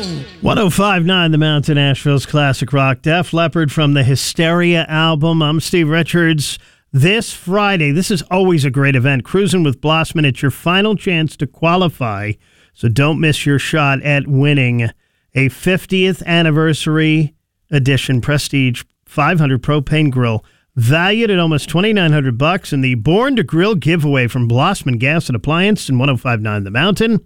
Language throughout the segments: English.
105.9 The Mountain, Asheville's classic rock. Def Leppard from the Hysteria album. I'm Steve Richards. This Friday, this is always a great event. Cruising with Blossman. It's your final chance to qualify, so don't miss your shot at winning a 50th anniversary edition Prestige 500 propane grill, valued at almost $2,900, and the Born to Grill giveaway from Blossman Gas and Appliance in 105.9 The Mountain.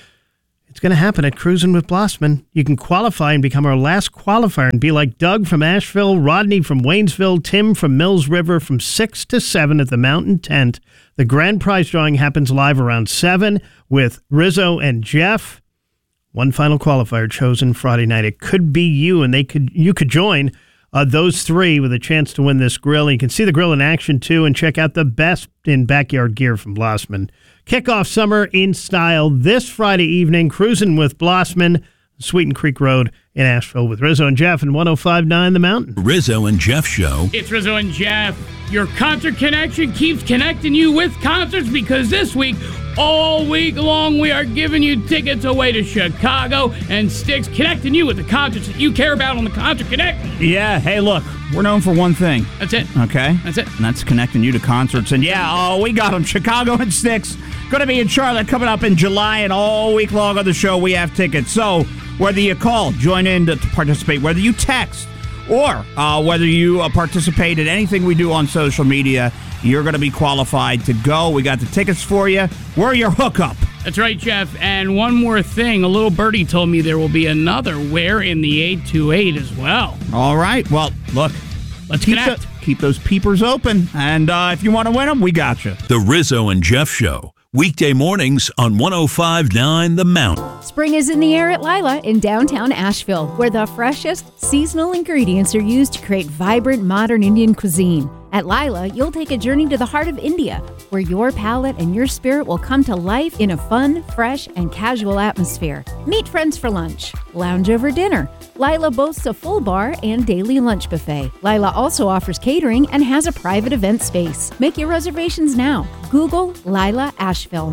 It's going to happen at Cruising with Blossman. You can qualify and become our last qualifier and be like Doug from Asheville, Rodney from Waynesville, Tim from Mills River from 6 to 7 at the Mountain Tent. The grand prize drawing happens live around 7 with Rizzo and Jeff. One final qualifier chosen Friday night. It could be you, and you could join those three with a chance to win this grill. And you can see the grill in action, too, and check out the best in backyard gear from Blossman. Kick off summer in style this Friday evening, Cruising with Blossman, Sweeten Creek Road in Asheville with Rizzo and Jeff and 105.9 The Mountain. Rizzo and Jeff Show. It's Rizzo and Jeff. Your concert connection keeps connecting you with concerts because this week, all week long, we are giving you tickets away to Chicago and Styx, connecting you with the concerts that you care about on the Concert Connect. Yeah, hey, look, we're known for one thing. That's it. Okay? That's it. And that's connecting you to concerts. And yeah, we got them. Chicago and Styx. Going to be in Charlotte coming up in July, and all week long on the show we have tickets. So whether you call, join in to participate, whether you text, or whether you participate in anything we do on social media, you're going to be qualified to go. We got the tickets for you. We're your hookup. That's right, Jeff. And one more thing. A little birdie told me there will be another Where in the 828 as well. All right. Well, look. Let's connect. Keep those peepers open. And if you want to win them, we got you. The Rizzo and Jeff Show. Weekday mornings on 105.9 The Mountain. Spring is in the air at Lila in downtown Asheville, where the freshest seasonal ingredients are used to create vibrant modern Indian cuisine. At Lila, you'll take a journey to the heart of India, where your palate and your spirit will come to life in a fun, fresh, and casual atmosphere. Meet friends for lunch, lounge over dinner. Lila boasts a full bar and daily lunch buffet. Lila also offers catering and has a private event space. Make your reservations now. Google Lila Asheville.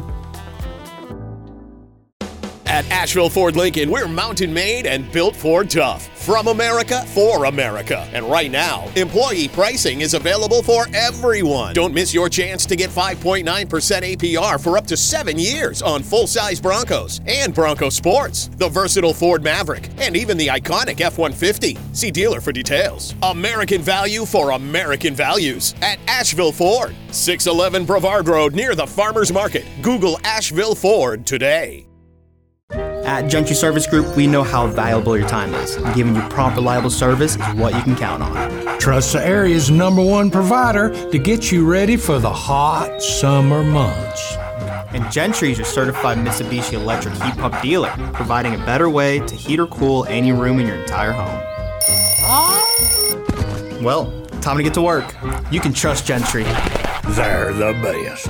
At Asheville Ford Lincoln, we're mountain-made and built Ford tough. From America, for America. And right now, employee pricing is available for everyone. Don't miss your chance to get 5.9% APR for up to 7 years on full-size Broncos and Bronco Sports, the versatile Ford Maverick, and even the iconic F-150. See dealer for details. American value for American values at Asheville Ford. 611 Brevard Road near the Farmers Market. Google Asheville Ford today. At Gentry Service Group, we know how valuable your time is. Giving you prompt, reliable service is what you can count on. Trust the area's #1 provider to get you ready for the hot summer months. And Gentry is your certified Mitsubishi electric heat pump dealer, providing a better way to heat or cool any room in your entire home. Well, time to get to work. You can trust Gentry. They're the best.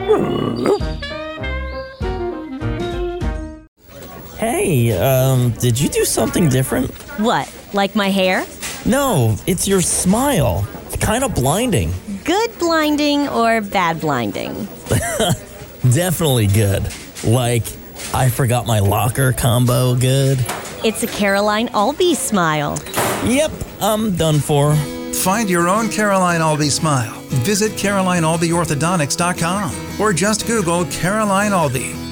Hey, did you do something different? What, like my hair? No, it's your smile. It's kind of blinding. Good blinding or bad blinding? Definitely good. Like, I forgot my locker combo good. It's a Caroline Albee smile. Yep, I'm done for. Find your own Caroline Albee smile. Visit CarolineAlbeeOrthodontics.com or just Google Caroline Albee.